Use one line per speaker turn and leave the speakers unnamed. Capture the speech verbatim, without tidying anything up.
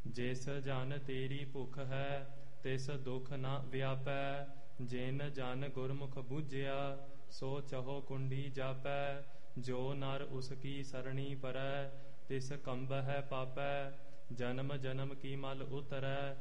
ਜਿਸ ਜਨ ਤੇਰੀ ਭੁਖ ਹੈ ਤਿਸ ਦੁਖ ਨ ਵਿਆਪੈ। ਜਿਨ ਜਨ ਗੁਰਮੁਖ ਬੂਝਿਆ ਸੋ ਚਹੋ ਕੁੰਡੀ ਜਾਪੈ। ਜੋ ਨਰ ਉਸ ਕੀ ਸਰਣੀ ਪਰੈ ਤਿਸ ਕੰਬਹਿ ਪਾਪੈ। ਜਨਮ ਜਨਮ ਕੀ ਮਲ ਉਤਰੈ